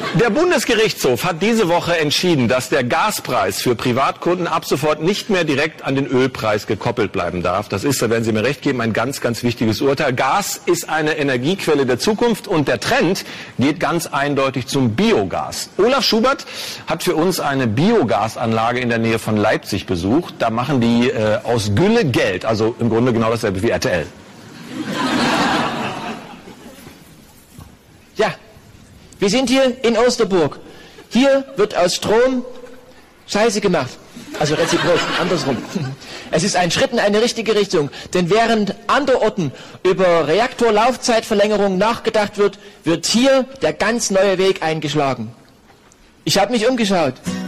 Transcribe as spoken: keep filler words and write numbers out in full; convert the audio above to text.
Der Bundesgerichtshof hat diese Woche entschieden, dass der Gaspreis für Privatkunden ab sofort nicht mehr direkt an den Ölpreis gekoppelt bleiben darf. Das ist, da werden Sie mir recht geben, ein ganz, ganz wichtiges Urteil. Gas ist eine Energiequelle der Zukunft und der Trend geht ganz eindeutig zum Biogas. Olaf Schubert hat für uns eine Biogasanlage in der Nähe von Leipzig besucht. Da machen die äh, aus Gülle Geld, also im Grunde genau dasselbe wie R T L. Ja. Wir sind hier in Osterburg. Hier wird aus Strom Scheiße gemacht. Also reziprok, andersrum. Es ist ein Schritt in eine richtige Richtung. Denn während anderorten über Reaktorlaufzeitverlängerung nachgedacht wird, wird hier der ganz neue Weg eingeschlagen. Ich habe mich umgeschaut.